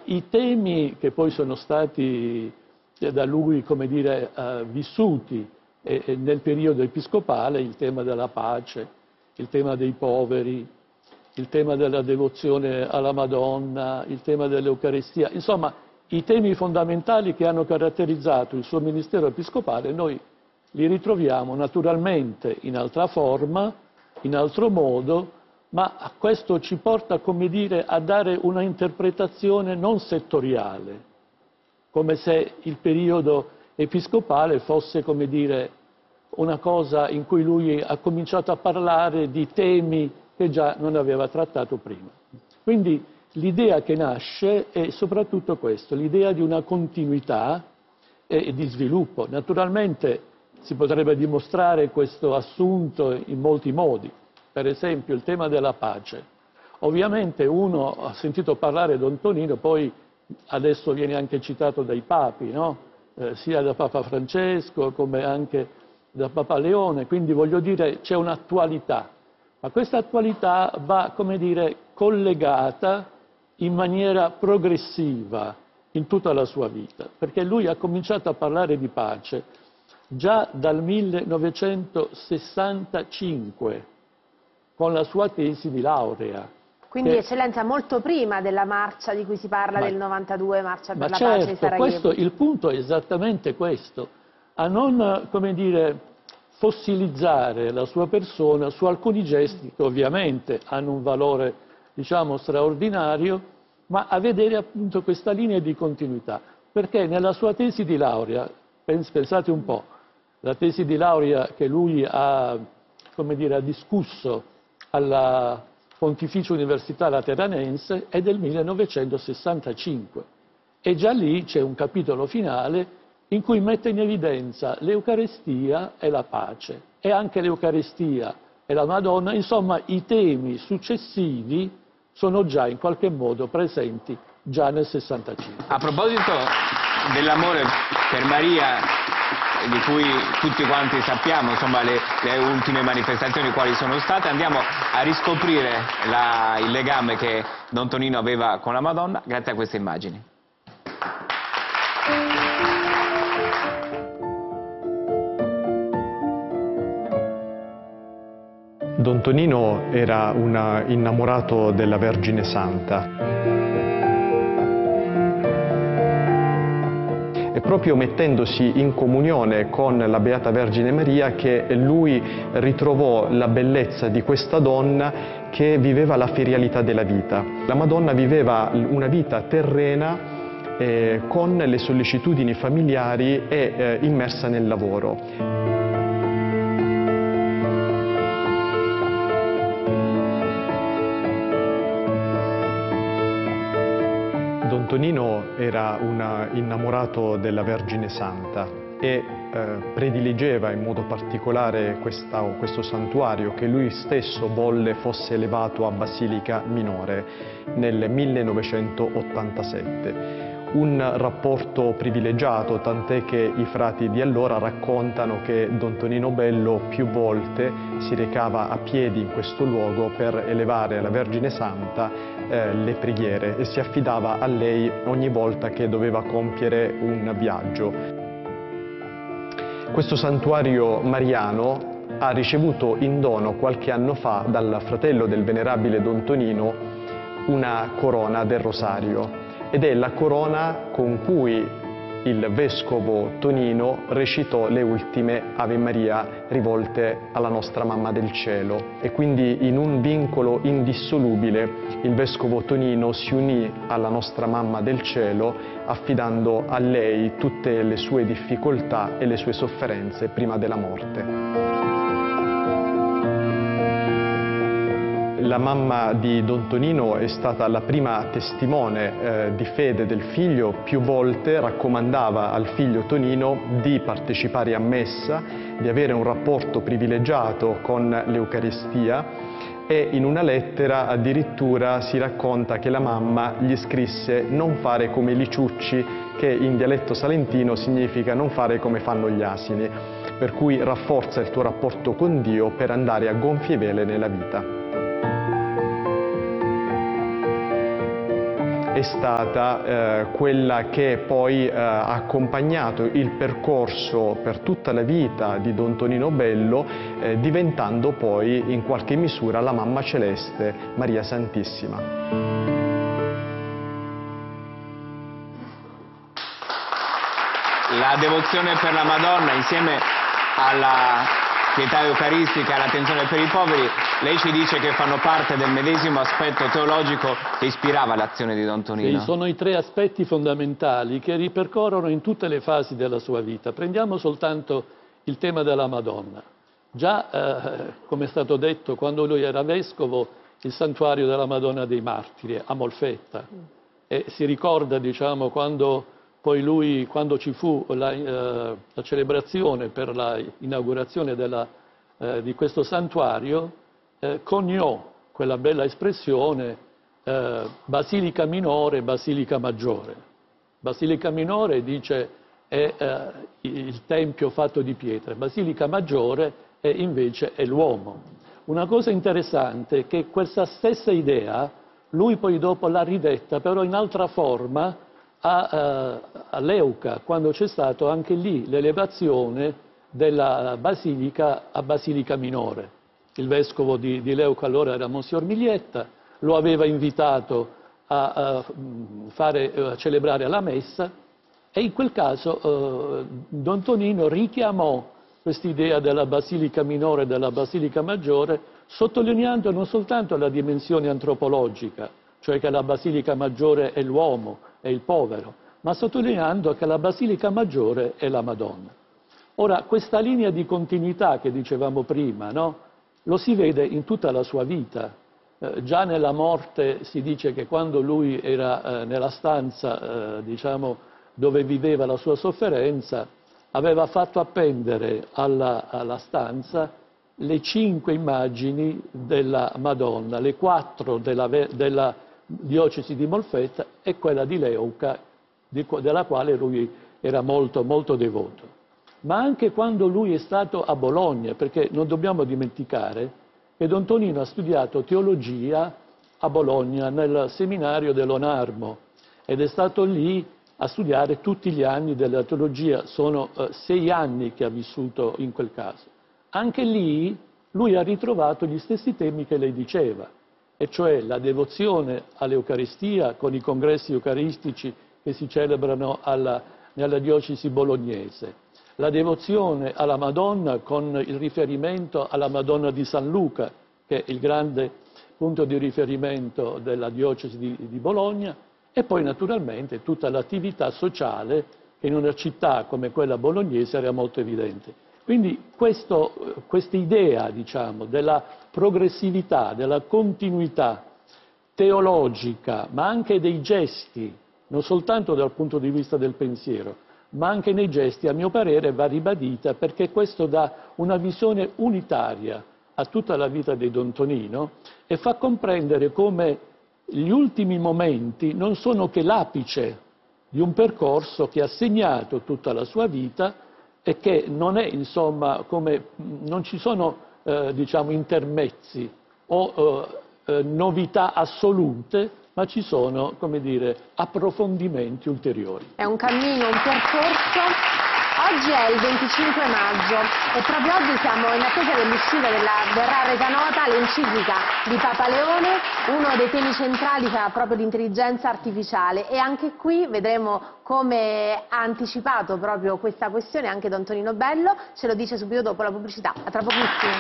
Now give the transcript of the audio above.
i temi che poi sono stati da lui, come dire, vissuti nel periodo episcopale, il tema della pace, il tema dei poveri, il tema della devozione alla Madonna, il tema dell'Eucaristia, insomma i temi fondamentali che hanno caratterizzato il suo ministero episcopale noi li ritroviamo naturalmente in altra forma, in altro modo, ma questo ci porta, come dire, a dare una interpretazione non settoriale, come se il periodo episcopale fosse, come dire, una cosa in cui lui ha cominciato a parlare di temi che già non aveva trattato prima. Quindi l'idea che nasce è soprattutto questo, l'idea di una continuità e di sviluppo. Naturalmente si potrebbe dimostrare questo assunto in molti modi, per esempio il tema della pace. Ovviamente uno ha sentito parlare di Don Tonino, poi adesso viene anche citato dai papi, no? Sia da Papa Francesco come anche da Papa Leone, quindi voglio dire c'è un'attualità, ma questa attualità va, come dire, collegata in maniera progressiva in tutta la sua vita, perché lui ha cominciato a parlare di pace già dal 1965 con la sua tesi di laurea. Quindi, Eccellenza, molto prima della marcia di cui si parla del 92, marcia per la pace di certo, Sarajevo. Il punto è esattamente questo, a non, come dire, fossilizzare la sua persona su alcuni gesti che ovviamente hanno un valore, diciamo, straordinario, ma a vedere appunto questa linea di continuità, perché nella sua tesi di laurea, pensate un po', la tesi di laurea che lui ha, come dire, ha discusso alla Pontificia Università Lateranense è del 1965 e già lì c'è un capitolo finale in cui mette in evidenza l'Eucaristia e la pace, e anche l'Eucaristia e la Madonna, insomma i temi successivi sono già in qualche modo presenti già nel 65. A proposito dell'amore per Maria, di cui tutti quanti sappiamo, insomma, le ultime manifestazioni quali sono state, andiamo a riscoprire il legame che Don Tonino aveva con la Madonna grazie a queste immagini. Don Tonino era un innamorato della Vergine Santa. È proprio mettendosi in comunione con la Beata Vergine Maria che lui ritrovò la bellezza di questa donna che viveva la ferialità della vita. La Madonna viveva una vita terrena con le sollecitudini familiari e immersa nel lavoro. Don Tonino era un innamorato della Vergine Santa e prediligeva in modo particolare questo santuario che lui stesso volle fosse elevato a Basilica Minore nel 1987. Un rapporto privilegiato, tant'è che i frati di allora raccontano che Don Tonino Bello più volte si recava a piedi in questo luogo per elevare alla Vergine Santa le preghiere e si affidava a lei ogni volta che doveva compiere un viaggio. Questo santuario mariano ha ricevuto in dono qualche anno fa dal fratello del venerabile Don Tonino una corona del Rosario ed è la corona con cui il vescovo Tonino recitò le ultime Ave Maria rivolte alla nostra Mamma del Cielo e quindi in un vincolo indissolubile il vescovo Tonino si unì alla nostra Mamma del Cielo affidando a lei tutte le sue difficoltà e le sue sofferenze prima della morte. La mamma di Don Tonino è stata la prima testimone di fede del figlio, più volte raccomandava al figlio Tonino di partecipare a messa, di avere un rapporto privilegiato con l'Eucaristia e in una lettera addirittura si racconta che la mamma gli scrisse non fare come i liciucci, che in dialetto salentino significa non fare come fanno gli asini, per cui rafforza il tuo rapporto con Dio per andare a gonfie vele nella vita. è stata quella che poi ha accompagnato il percorso per tutta la vita di Don Tonino Bello, diventando poi in qualche misura la mamma celeste Maria Santissima. La devozione per la Madonna insieme alla pietà eucaristica e l'attenzione per i poveri, lei ci dice che fanno parte del medesimo aspetto teologico che ispirava l'azione di Don Tonino. Sì, sono i tre aspetti fondamentali che ripercorrono in tutte le fasi della sua vita. Prendiamo soltanto il tema della Madonna. Già, come è stato detto, quando lui era vescovo, il santuario della Madonna dei Martiri a Molfetta, e si ricorda, diciamo, quando ci fu la celebrazione per l'inaugurazione di questo santuario, coniò quella bella espressione basilica minore, basilica maggiore. Basilica minore, dice, è il tempio fatto di pietre, basilica maggiore invece è l'uomo. Una cosa interessante è che questa stessa idea lui poi dopo l'ha ridetta, però in altra forma, a Leuca, quando c'è stato anche lì l'elevazione della basilica a basilica minore. Il vescovo di Leuca allora era Monsignor Miglietta, lo aveva invitato a celebrare la messa, e in quel caso Don Tonino richiamò quest'idea della basilica minore e della basilica maggiore, sottolineando non soltanto la dimensione antropologica, cioè che la basilica maggiore è l'uomo, è il povero, ma sottolineando che la basilica maggiore è la Madonna. Ora, questa linea di continuità che dicevamo prima, no? Lo si vede in tutta la sua vita. Già nella morte si dice che quando lui era nella stanza, diciamo, dove viveva la sua sofferenza, aveva fatto appendere alla stanza le 5 immagini della Madonna, le 4 della diocesi di Molfetta e quella di Leuca, della quale lui era molto, molto devoto. Ma anche quando lui è stato a Bologna, perché non dobbiamo dimenticare che Don Tonino ha studiato teologia a Bologna, nel seminario dell'Onarmo, ed è stato lì a studiare tutti gli anni della teologia. Sono 6 anni che ha vissuto in quel caso. Anche lì lui ha ritrovato gli stessi temi che lei diceva, e cioè la devozione all'Eucaristia con i congressi eucaristici che si celebrano nella diocesi bolognese, la devozione alla Madonna con il riferimento alla Madonna di San Luca, che è il grande punto di riferimento della diocesi di Bologna, e poi naturalmente tutta l'attività sociale che in una città come quella bolognese era molto evidente. Quindi questa idea, diciamo, della progressività, della continuità teologica, ma anche dei gesti, non soltanto dal punto di vista del pensiero, ma anche nei gesti, a mio parere, va ribadita, perché questo dà una visione unitaria a tutta la vita di Don Tonino e fa comprendere come gli ultimi momenti non sono che l'apice di un percorso che ha segnato tutta la sua vita e che non è, insomma, non ci sono diciamo intermezzi o novità assolute, ma ci sono, come dire, approfondimenti ulteriori. È un cammino, un percorso. Oggi è il 25 maggio e proprio oggi siamo in attesa dell'uscita verrà resa nota l'enciclica di Papa Leone, uno dei temi centrali sarà proprio l'intelligenza artificiale, e anche qui vedremo come ha anticipato proprio questa questione anche Don Tonino Bello, ce lo dice subito dopo la pubblicità. A tra pochissimo.